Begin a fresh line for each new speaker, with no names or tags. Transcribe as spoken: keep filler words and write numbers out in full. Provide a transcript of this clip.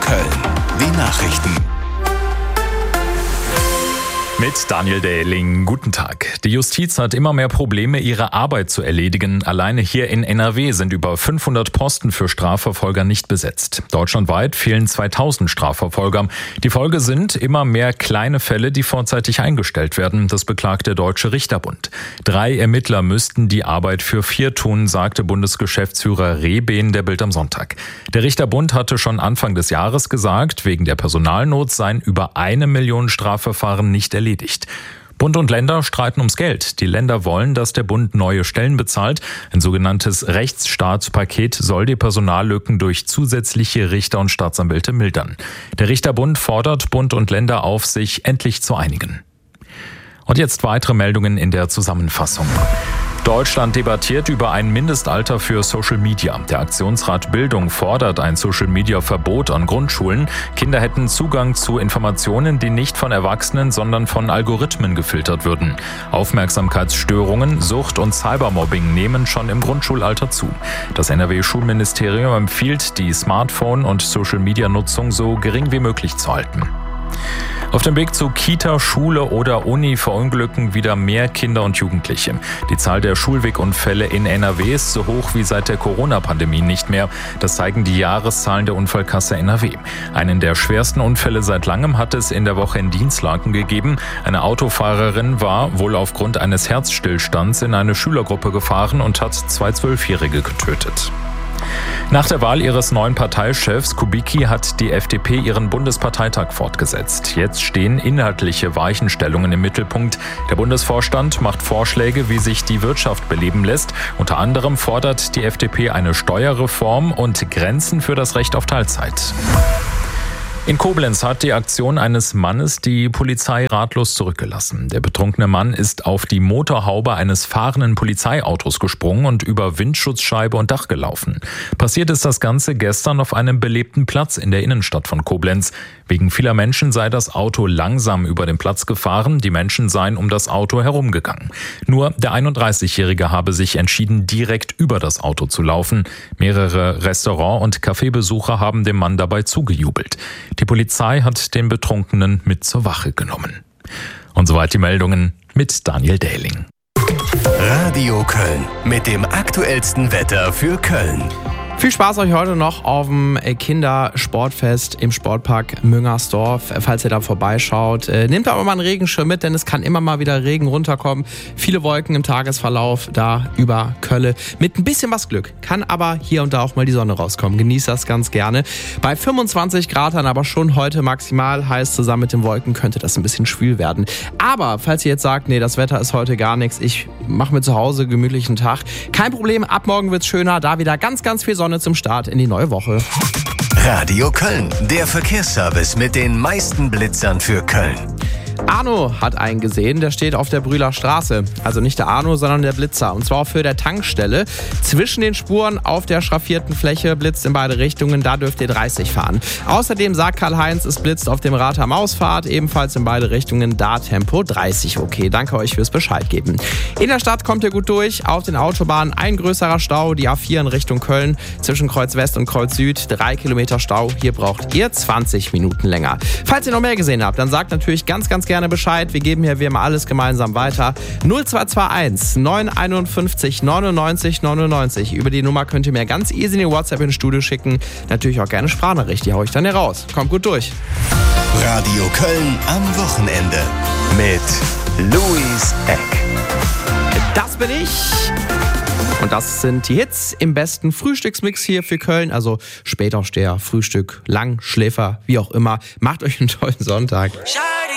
Köln. Die Nachrichten.
Mit Daniel Dehling. Guten Tag. Die Justiz hat immer mehr Probleme, ihre Arbeit zu erledigen. Alleine hier in N R W sind über fünfhundert Posten für Strafverfolger nicht besetzt. Deutschlandweit fehlen zweitausend Strafverfolger. Die Folge sind immer mehr kleine Fälle, die vorzeitig eingestellt werden. Das beklagt der Deutsche Richterbund. Drei Ermittler müssten die Arbeit für vier tun, sagte Bundesgeschäftsführer Rehben der Bild am Sonntag. Der Richterbund hatte schon Anfang des Jahres gesagt, wegen der Personalnot seien über eine Million Strafverfahren nicht erledigt. Bund und Länder streiten ums Geld. Die Länder wollen, dass der Bund neue Stellen bezahlt. Ein sogenanntes Rechtsstaatspaket soll die Personallücken durch zusätzliche Richter und Staatsanwälte mildern. Der Richterbund fordert Bund und Länder auf, sich endlich zu einigen. Und jetzt weitere Meldungen in der Zusammenfassung. Deutschland debattiert über ein Mindestalter für Social Media. Der Aktionsrat Bildung fordert ein Social-Media-Verbot an Grundschulen. Kinder hätten Zugang zu Informationen, die nicht von Erwachsenen, sondern von Algorithmen gefiltert würden. Aufmerksamkeitsstörungen, Sucht und Cybermobbing nehmen schon im Grundschulalter zu. Das N R W-Schulministerium empfiehlt, die Smartphone- und Social-Media-Nutzung so gering wie möglich zu halten. Auf dem Weg zu Kita, Schule oder Uni verunglücken wieder mehr Kinder und Jugendliche. Die Zahl der Schulwegunfälle in N R W ist so hoch wie seit der Corona-Pandemie nicht mehr. Das zeigen die Jahreszahlen der Unfallkasse N R W. Einen der schwersten Unfälle seit langem hat es in der Woche in Dinslaken gegeben. Eine Autofahrerin war wohl aufgrund eines Herzstillstands in eine Schülergruppe gefahren und hat zwei Zwölfjährige getötet. Nach der Wahl ihres neuen Parteichefs Kubicki hat die F D P ihren Bundesparteitag fortgesetzt. Jetzt stehen inhaltliche Weichenstellungen im Mittelpunkt. Der Bundesvorstand macht Vorschläge, wie sich die Wirtschaft beleben lässt. Unter anderem fordert die F D P eine Steuerreform und Grenzen für das Recht auf Teilzeit. In Koblenz hat die Aktion eines Mannes die Polizei ratlos zurückgelassen. Der betrunkene Mann ist auf die Motorhaube eines fahrenden Polizeiautos gesprungen und über Windschutzscheibe und Dach gelaufen. Passiert ist das Ganze gestern auf einem belebten Platz in der Innenstadt von Koblenz. Wegen vieler Menschen sei das Auto langsam über den Platz gefahren, die Menschen seien um das Auto herumgegangen. Nur der einunddreißigjährige habe sich entschieden, direkt über das Auto zu laufen. Mehrere Restaurant- und Kaffeebesucher haben dem Mann dabei zugejubelt. Die Polizei hat den Betrunkenen mit zur Wache genommen. Und soweit die Meldungen mit Daniel Dehling.
Radio Köln mit dem aktuellsten Wetter für Köln.
Viel Spaß euch heute noch auf dem Kindersportfest im Sportpark Müngersdorf. Falls ihr da vorbeischaut, nehmt aber mal einen Regenschirm mit, denn es kann immer mal wieder Regen runterkommen. Viele Wolken im Tagesverlauf da über Köln. Mit ein bisschen was Glück kann aber hier und da auch mal die Sonne rauskommen. Genießt das ganz gerne. Bei fünfundzwanzig Grad dann aber schon heute maximal, heißt zusammen mit den Wolken könnte das ein bisschen schwül werden. Aber falls ihr jetzt sagt, nee, das Wetter ist heute gar nichts, ich mache mir zu Hause einen gemütlichen Tag. Kein Problem, ab morgen wird's schöner, da wieder ganz, ganz viel Sonne zum Start in die neue Woche.
Radio Köln, der Verkehrsservice mit den meisten Blitzern für Köln.
Arno hat einen gesehen, der steht auf der Brühler Straße. Also nicht der Arno, sondern der Blitzer. Und zwar für der Tankstelle. Zwischen den Spuren auf der schraffierten Fläche blitzt in beide Richtungen. Da dürft ihr dreißig fahren. Außerdem sagt Karl-Heinz, es blitzt auf dem Rad am Ausfahrt. Ebenfalls in beide Richtungen. Da Tempo dreißig. Okay, danke euch fürs Bescheid geben. In der Stadt kommt ihr gut durch. Auf den Autobahnen ein größerer Stau. Die A vier in Richtung Köln. Zwischen Kreuz West und Kreuz Süd. Drei Kilometer Stau. Hier braucht ihr zwanzig Minuten länger. Falls ihr noch mehr gesehen habt, dann sagt natürlich ganz, ganz gerne Bescheid. Wir geben hier wie immer alles gemeinsam weiter. null zwei zwei eins neun fünf eins neunundneunzig neunundneunzig. Über die Nummer könnt ihr mir ganz easy eine WhatsApp ins Studio schicken. Natürlich auch gerne Sprachnachricht. Die hau ich dann hier raus. Kommt gut durch.
Radio Köln am Wochenende mit Louis Eck.
Das bin ich. Und das sind die Hits im besten Frühstücksmix hier für Köln. Also Spätaufsteher, Frühstück, Langschläfer, wie auch immer. Macht euch einen tollen Sonntag.